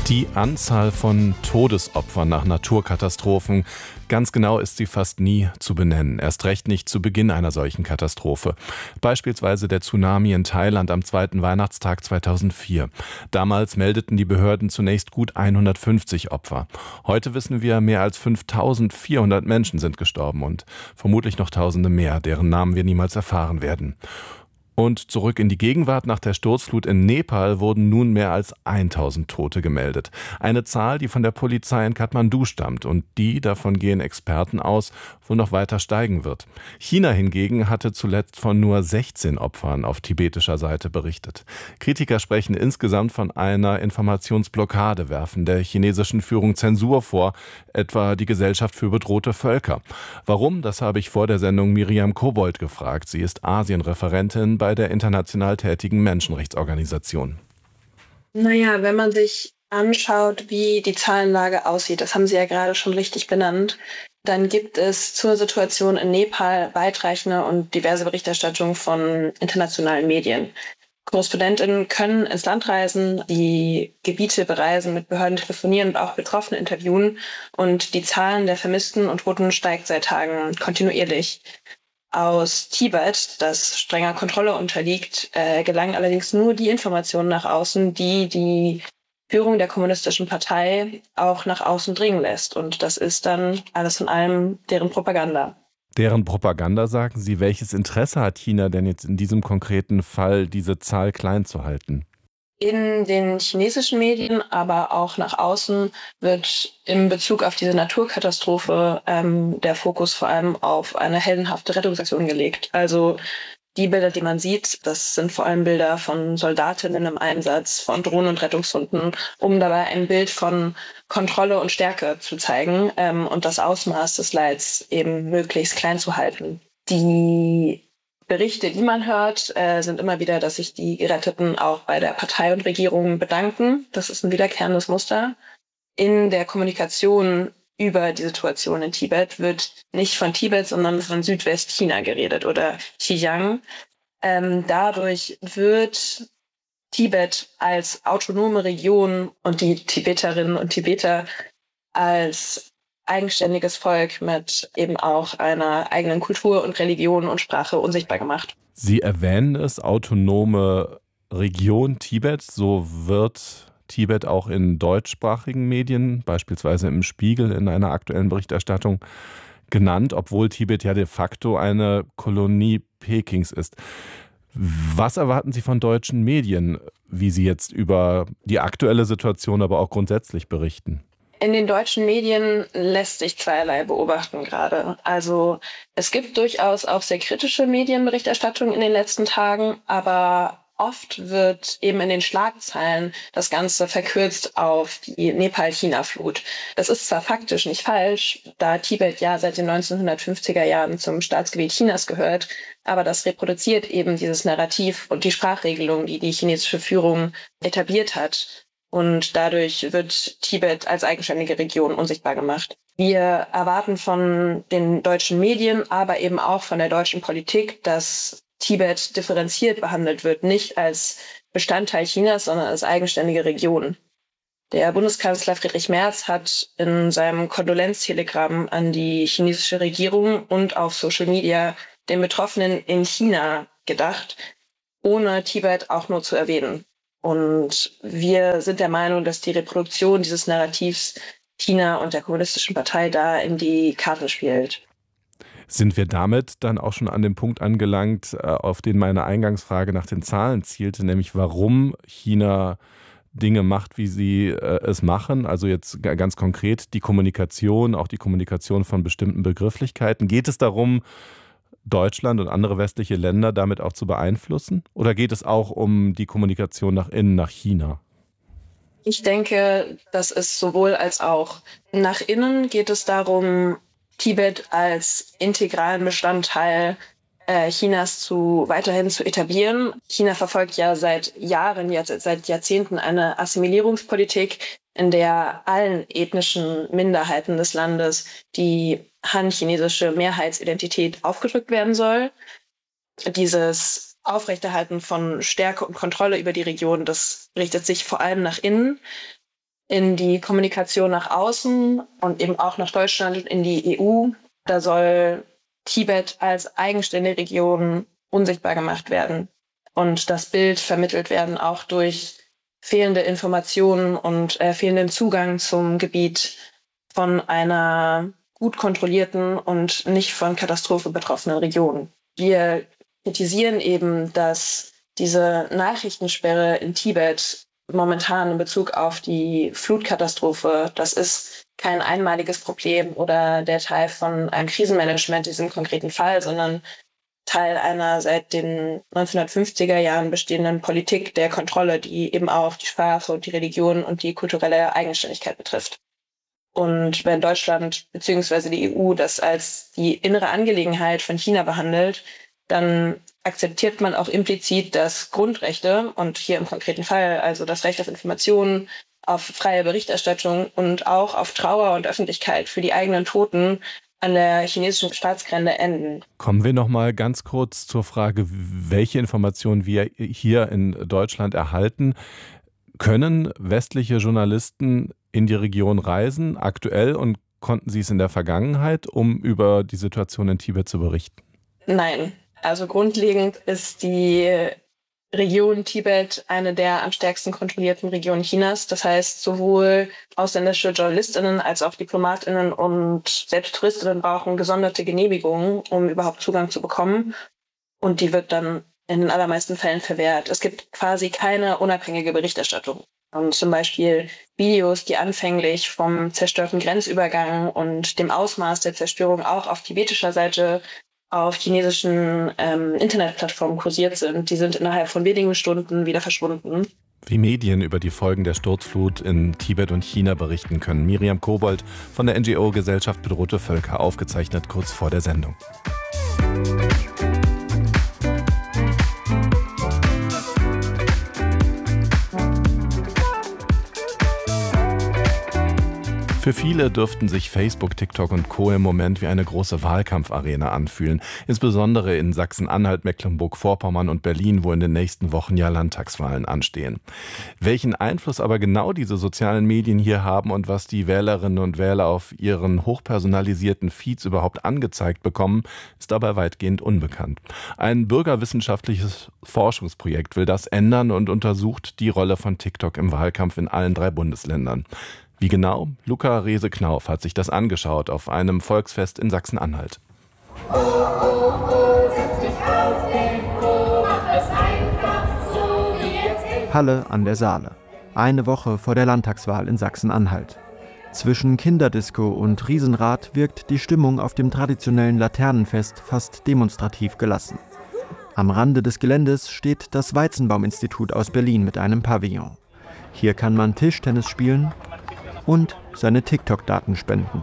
Die Anzahl von Todesopfern nach Naturkatastrophen, ganz genau ist sie fast nie zu benennen. Erst recht nicht zu Beginn einer solchen Katastrophe. Beispielsweise der Tsunami in Thailand am zweiten Weihnachtstag 2004. Damals meldeten die Behörden zunächst gut 150 Opfer. Heute wissen wir, mehr als 5.400 Menschen sind gestorben und vermutlich noch Tausende mehr, deren Namen wir niemals erfahren werden. Und zurück in die Gegenwart: Nach der Sturzflut in Nepal wurden nun mehr als 1.000 Tote gemeldet. Eine Zahl, die von der Polizei in Kathmandu stammt und die, davon gehen Experten aus, wohl noch weiter steigen wird. China hingegen hatte zuletzt von nur 16 Opfern auf tibetischer Seite berichtet. Kritiker sprechen insgesamt von einer Informationsblockade, werfen der chinesischen Führung Zensur vor, etwa die Gesellschaft für bedrohte Völker. Warum? Das habe ich vor der Sendung Miriam Kobold gefragt. Sie ist Asienreferentin bei der international tätigen Menschenrechtsorganisation. Naja, wenn man sich anschaut, wie die Zahlenlage aussieht, das haben Sie ja gerade schon richtig benannt, dann gibt es zur Situation in Nepal weitreichende und diverse Berichterstattung von internationalen Medien. Korrespondentinnen können ins Land reisen, die Gebiete bereisen, mit Behörden telefonieren und auch Betroffene interviewen. Und die Zahlen der Vermissten und Toten steigt seit Tagen kontinuierlich. Aus Tibet, das strenger Kontrolle unterliegt, gelangen allerdings nur die Informationen nach außen, die die Führung der Kommunistischen Partei auch nach außen dringen lässt. Und das ist dann alles in allem deren Propaganda. Deren Propaganda, sagen Sie. Welches Interesse hat China denn jetzt in diesem konkreten Fall, diese Zahl klein zu halten? In den chinesischen Medien, aber auch nach außen, wird in Bezug auf diese Naturkatastrophe der Fokus vor allem auf eine heldenhafte Rettungsaktion gelegt. Also die Bilder, die man sieht, das sind vor allem Bilder von Soldatinnen im Einsatz, von Drohnen und Rettungshunden, um dabei ein Bild von Kontrolle und Stärke zu zeigen und das Ausmaß des Leids eben möglichst klein zu halten. Die Berichte, die man hört, sind immer wieder, dass sich die Geretteten auch bei der Partei und Regierung bedanken. Das ist ein wiederkehrendes Muster. In der Kommunikation über die Situation in Tibet wird nicht von Tibet, sondern von Südwestchina geredet oder Xinjiang. Dadurch wird Tibet als autonome Region und die Tibeterinnen und Tibeter als eigenständiges Volk mit eben auch einer eigenen Kultur und Religion und Sprache unsichtbar gemacht. Sie erwähnen es, autonome Region Tibet. So wird Tibet auch in deutschsprachigen Medien, beispielsweise im Spiegel in einer aktuellen Berichterstattung, genannt, obwohl Tibet ja de facto eine Kolonie Pekings ist. Was erwarten Sie von deutschen Medien, wie sie jetzt über die aktuelle Situation, aber auch grundsätzlich berichten? In den deutschen Medien lässt sich zweierlei beobachten gerade. Also es gibt durchaus auch sehr kritische Medienberichterstattung in den letzten Tagen, aber oft wird eben in den Schlagzeilen das Ganze verkürzt auf die Nepal-China-Flut. Das ist zwar faktisch nicht falsch, da Tibet ja seit den 1950er Jahren zum Staatsgebiet Chinas gehört, aber das reproduziert eben dieses Narrativ und die Sprachregelung, die die chinesische Führung etabliert hat. Und dadurch wird Tibet als eigenständige Region unsichtbar gemacht. Wir erwarten von den deutschen Medien, aber eben auch von der deutschen Politik, dass Tibet differenziert behandelt wird, nicht als Bestandteil Chinas, sondern als eigenständige Region. Der Bundeskanzler Friedrich Merz hat in seinem Kondolenztelegramm an die chinesische Regierung und auf Social Media den Betroffenen in China gedacht, ohne Tibet auch nur zu erwähnen. Und wir sind der Meinung, dass die Reproduktion dieses Narrativs China und der Kommunistischen Partei da in die Karten spielt. Sind wir damit dann auch schon an dem Punkt angelangt, auf den meine Eingangsfrage nach den Zahlen zielte, nämlich warum China Dinge macht, wie sie es machen? Also jetzt ganz konkret die Kommunikation, auch die Kommunikation von bestimmten Begrifflichkeiten. Geht es darum, Deutschland und andere westliche Länder damit auch zu beeinflussen? Oder geht es auch um die Kommunikation nach innen, nach China? Ich denke, das ist sowohl als auch. Nach innen geht es darum, Tibet als integralen Bestandteil Chinas weiterhin zu etablieren. China verfolgt ja seit Jahren, jetzt seit Jahrzehnten eine Assimilierungspolitik, in der allen ethnischen Minderheiten des Landes die han-chinesische Mehrheitsidentität aufgedrückt werden soll. Dieses Aufrechterhalten von Stärke und Kontrolle über die Region, das richtet sich vor allem nach innen. in die Kommunikation nach außen und eben auch nach Deutschland und in die EU. Da soll Tibet als eigenständige Region unsichtbar gemacht werden und das Bild vermittelt werden, auch durch fehlende Informationen und fehlenden Zugang zum Gebiet von einer gut kontrollierten und nicht von Katastrophe betroffenen Region. Wir kritisieren eben, dass diese Nachrichtensperre in Tibet momentan in Bezug auf die Flutkatastrophe, das ist kein einmaliges Problem oder der Teil von einem Krisenmanagement in diesem konkreten Fall, sondern Teil einer seit den 1950er Jahren bestehenden Politik der Kontrolle, die eben auch die Sprache und die Religion und die kulturelle Eigenständigkeit betrifft. Und wenn Deutschland bzw. die EU das als die innere Angelegenheit von China behandelt, dann akzeptiert man auch implizit, dass Grundrechte und hier im konkreten Fall also das Recht auf Informationen, auf freie Berichterstattung und auch auf Trauer und Öffentlichkeit für die eigenen Toten an der chinesischen Staatsgrenze enden. Kommen wir noch mal ganz kurz zur Frage, welche Informationen wir hier in Deutschland erhalten. Können westliche Journalisten in die Region reisen, aktuell, und konnten sie es in der Vergangenheit, um über die Situation in Tibet zu berichten? Nein. Also grundlegend ist die Region Tibet eine der am stärksten kontrollierten Regionen Chinas. Das heißt, sowohl ausländische JournalistInnen als auch DiplomatInnen und selbst TouristInnen brauchen gesonderte Genehmigungen, um überhaupt Zugang zu bekommen. Und die wird dann in den allermeisten Fällen verwehrt. Es gibt quasi keine unabhängige Berichterstattung. Und zum Beispiel Videos, die anfänglich vom zerstörten Grenzübergang und dem Ausmaß der Zerstörung auch auf tibetischer Seite auf chinesischen Internetplattformen kursiert sind. Die sind innerhalb von wenigen Stunden wieder verschwunden. Wie Medien über die Folgen der Sturzflut in Tibet und China berichten können. Miriam Kobold von der NGO Gesellschaft Bedrohte Völker, aufgezeichnet kurz vor der Sendung. Für viele dürften sich Facebook, TikTok und Co. im Moment wie eine große Wahlkampfarena anfühlen. Insbesondere in Sachsen-Anhalt, Mecklenburg-Vorpommern und Berlin, wo in den nächsten Wochen ja Landtagswahlen anstehen. Welchen Einfluss aber genau diese sozialen Medien hier haben und was die Wählerinnen und Wähler auf ihren hochpersonalisierten Feeds überhaupt angezeigt bekommen, ist dabei weitgehend unbekannt. Ein bürgerwissenschaftliches Forschungsprojekt will das ändern und untersucht die Rolle von TikTok im Wahlkampf in allen 3 Bundesländern. Wie genau? Luca Rehse-Knauf hat sich das angeschaut auf einem Volksfest in Sachsen-Anhalt. Oh, oh, oh, setz dich auf den Po, mach es einfach so wie jetzt. Halle an der Saale. Eine Woche vor der Landtagswahl in Sachsen-Anhalt. Zwischen Kinderdisco und Riesenrad wirkt die Stimmung auf dem traditionellen Laternenfest fast demonstrativ gelassen. Am Rande des Geländes steht das Weizenbaum-Institut aus Berlin mit einem Pavillon. Hier kann man Tischtennis spielen und seine TikTok-Daten spenden.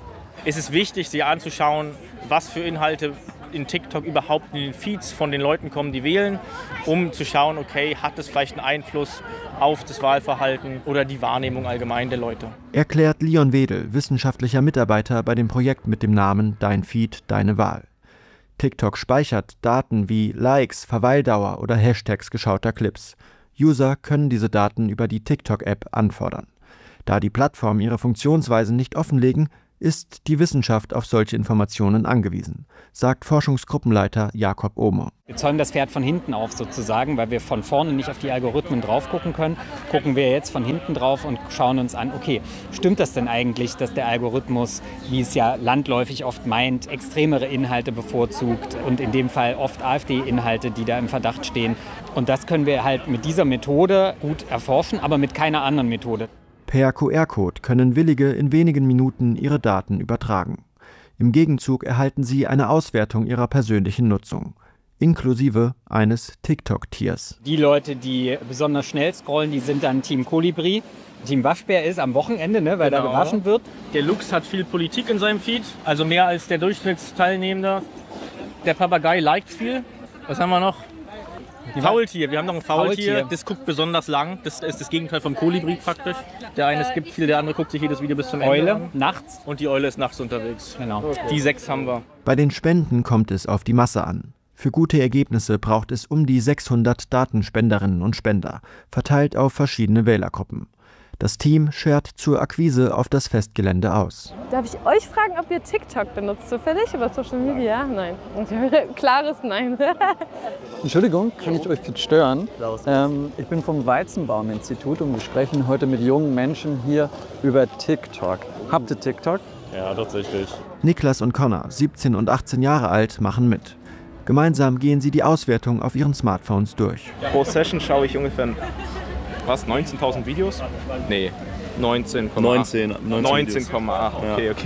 Es ist wichtig, sich anzuschauen, was für Inhalte in TikTok überhaupt in den Feeds von den Leuten kommen, die wählen, um zu schauen, okay, hat das vielleicht einen Einfluss auf das Wahlverhalten oder die Wahrnehmung allgemein der Leute. Erklärt Leon Wedel, wissenschaftlicher Mitarbeiter bei dem Projekt mit dem Namen Dein Feed, deine Wahl. TikTok speichert Daten wie Likes, Verweildauer oder Hashtags geschauter Clips. User können diese Daten über die TikTok-App anfordern. Da die Plattformen ihre Funktionsweisen nicht offenlegen, ist die Wissenschaft auf solche Informationen angewiesen, sagt Forschungsgruppenleiter Jakob Ohmer. Wir zäumen das Pferd von hinten auf sozusagen, weil wir von vorne nicht auf die Algorithmen drauf gucken können. Gucken wir jetzt von hinten drauf und schauen uns an, okay, stimmt das denn eigentlich, dass der Algorithmus, wie es ja landläufig oft meint, extremere Inhalte bevorzugt und in dem Fall oft AfD-Inhalte, die da im Verdacht stehen. Und das können wir halt mit dieser Methode gut erforschen, aber mit keiner anderen Methode. Per QR-Code können Willige in wenigen Minuten ihre Daten übertragen. Im Gegenzug erhalten sie eine Auswertung ihrer persönlichen Nutzung, inklusive eines TikTok-Tiers. Die Leute, die besonders schnell scrollen, die sind dann Team Kolibri. Team Waschbär ist am Wochenende, weil da gewaschen wird. Der Lux hat viel Politik in seinem Feed, also mehr als der Durchschnittsteilnehmende. Der Papagei liked viel. Was haben wir noch? Faultier, wir haben noch ein Faultier, das guckt besonders lang. Das ist das Gegenteil vom Kolibri praktisch. Der eine skippt viel, der andere guckt sich jedes Video bis zum Ende Eule, an. nachts. Und die Eule ist nachts unterwegs. Genau. Okay. Die 6 haben wir. Bei den Spenden kommt es auf die Masse an. Für gute Ergebnisse braucht es um die 600 Datenspenderinnen und Spender, verteilt auf verschiedene Wählergruppen. Das Team schert zur Akquise auf das Festgelände aus. Darf ich euch fragen, ob ihr TikTok benutzt zufällig über Social Media? Nein. Klares Nein. Entschuldigung, kann ich euch jetzt stören? Ich bin vom Weizenbaum-Institut und wir sprechen heute mit jungen Menschen hier über TikTok. Habt ihr TikTok? Ja, tatsächlich. Niklas und Connor, 17 und 18 Jahre alt, machen mit. Gemeinsam gehen sie die Auswertung auf ihren Smartphones durch. Pro Session schaue ich ungefähr 19.000 Videos? Nee, 19,8. 19,8, okay.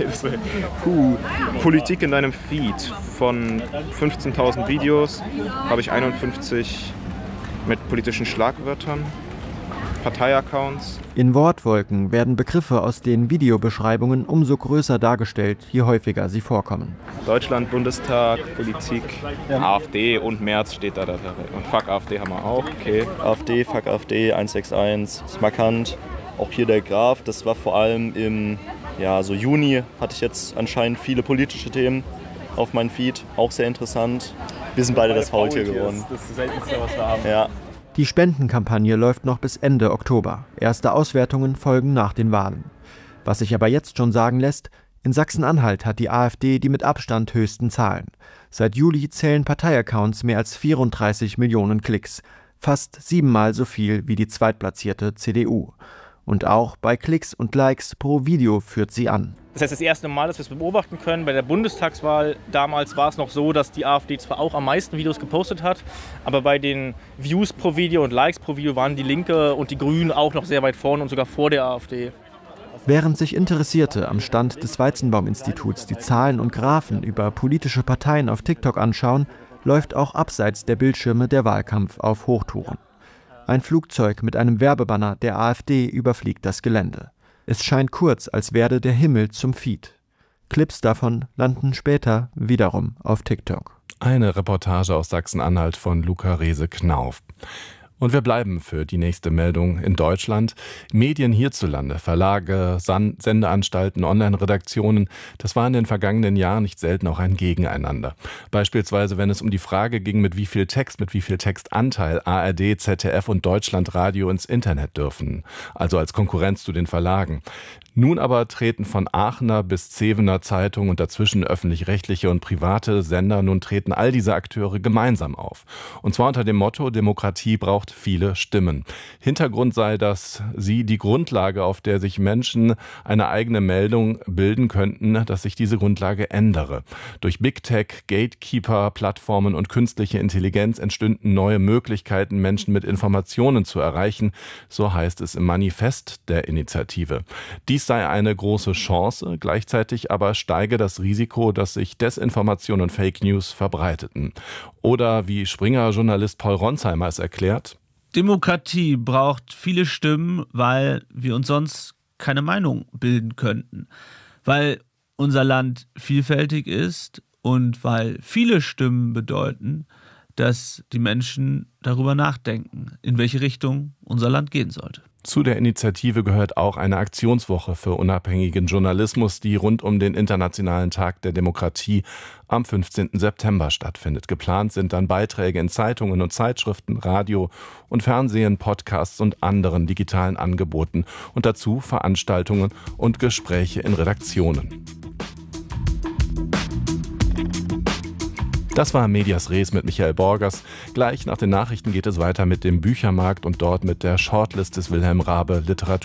Politik in deinem Feed. Von 15.000 Videos habe ich 51 mit politischen Schlagwörtern, Parteiaccounts. In Wortwolken werden Begriffe aus den Videobeschreibungen umso größer dargestellt, je häufiger sie vorkommen. Deutschland, Bundestag, Politik, AfD und Merz steht da. Und Fuck AfD haben wir auch, okay. AfD, Fuck AfD, 161, ist markant. Auch hier der Graph, das war vor allem im Juni, hatte ich jetzt anscheinend viele politische Themen auf meinem Feed. Auch sehr interessant. Wir sind beide das Faultier geworden. Das ist das Seltenste, was wir haben. Ja. Die Spendenkampagne läuft noch bis Ende Oktober. Erste Auswertungen folgen nach den Wahlen. Was sich aber jetzt schon sagen lässt, in Sachsen-Anhalt hat die AfD die mit Abstand höchsten Zahlen. Seit Juli zählen Parteiaccounts mehr als 34 Millionen Klicks. Fast 7-mal so viel wie die zweitplatzierte CDU. Und auch bei Klicks und Likes pro Video führt sie an. Das heißt, das erste Mal, dass wir es beobachten können. Bei der Bundestagswahl damals war es noch so, dass die AfD zwar auch am meisten Videos gepostet hat, aber bei den Views pro Video und Likes pro Video waren die Linke und die Grünen auch noch sehr weit vorne und sogar vor der AfD. Während sich Interessierte am Stand des Weizenbaum-Instituts die Zahlen und Graphen über politische Parteien auf TikTok anschauen, läuft auch abseits der Bildschirme der Wahlkampf auf Hochtouren. Ein Flugzeug mit einem Werbebanner der AfD überfliegt das Gelände. Es scheint kurz, als werde der Himmel zum Feed. Clips davon landen später wiederum auf TikTok. Eine Reportage aus Sachsen-Anhalt von Luca Rehse-Knauf. Und wir bleiben für die nächste Meldung in Deutschland. Medien hierzulande, Verlage, Sendeanstalten, Online-Redaktionen, das war in den vergangenen Jahren nicht selten auch ein Gegeneinander. Beispielsweise, wenn es um die Frage ging, mit wie viel Textanteil ARD, ZDF und Deutschlandradio ins Internet dürfen, also als Konkurrenz zu den Verlagen. Nun aber treten von Aachener bis Zevener Zeitung und dazwischen öffentlich-rechtliche und private Sender, nun treten all diese Akteure gemeinsam auf. Und zwar unter dem Motto, Demokratie braucht viele Stimmen. Hintergrund sei, dass sie die Grundlage, auf der sich Menschen eine eigene Meldung bilden könnten, dass sich diese Grundlage ändere. Durch Big Tech, Gatekeeper, Plattformen und künstliche Intelligenz entstünden neue Möglichkeiten, Menschen mit Informationen zu erreichen, so heißt es im Manifest der Initiative. Dies sei eine große Chance, gleichzeitig aber steige das Risiko, dass sich Desinformation und Fake News verbreiteten. Oder wie Springer-Journalist Paul Ronsheimer es erklärt: Demokratie braucht viele Stimmen, weil wir uns sonst keine Meinung bilden könnten. Weil unser Land vielfältig ist und weil viele Stimmen bedeuten, dass die Menschen darüber nachdenken, in welche Richtung unser Land gehen sollte. Zu der Initiative gehört auch eine Aktionswoche für unabhängigen Journalismus, die rund um den Internationalen Tag der Demokratie am 15. September stattfindet. Geplant sind dann Beiträge in Zeitungen und Zeitschriften, Radio und Fernsehen, Podcasts und anderen digitalen Angeboten und dazu Veranstaltungen und Gespräche in Redaktionen. Das war Medias Res mit Michael Borgers. Gleich nach den Nachrichten geht es weiter mit dem Büchermarkt und dort mit der Shortlist des Wilhelm Raabe Literatur.